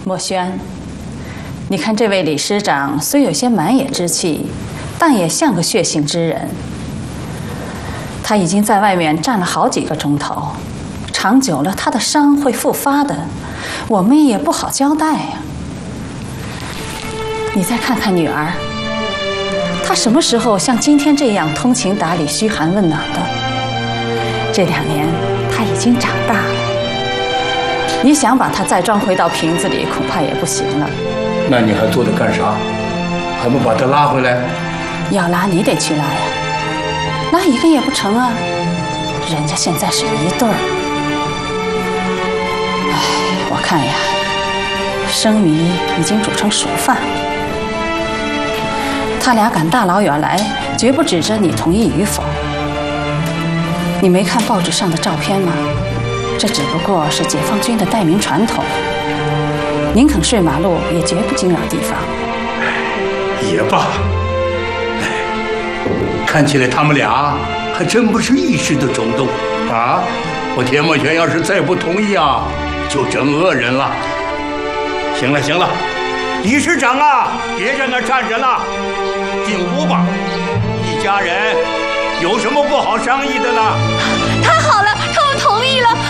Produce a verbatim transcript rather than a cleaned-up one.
墨轩，你看这位理事长虽有些蛮野之气，但也像个血性之人。他已经在外面站了好几个钟头，长久了他的伤会复发的，我们也不好交代呀。你再看看女儿，她什么时候像今天这样通情达理、嘘寒问暖的？这两年她已经长大了，你想把她再装回到瓶子里，恐怕也不行了。 那你还坐着干啥？还不把她拉回来？ 要拉你得去拉呀，拉一个也不成啊！人家现在是一对儿。哎，我看呀，生米已经煮成熟饭。他俩敢大老远来，绝不指着你同意与否。你没看报纸上的照片吗？这只不过是解放军的待命传统。宁肯睡马路，也绝不惊扰地方。 也罢，看起来他们俩还真不是一时的冲动啊！我田墨轩要是再不同意啊，就整恶人了。行了行了，理事长啊，别在那儿站着了，进屋吧。一家人有什么不好商议的呢？ 太好了，他们同意了。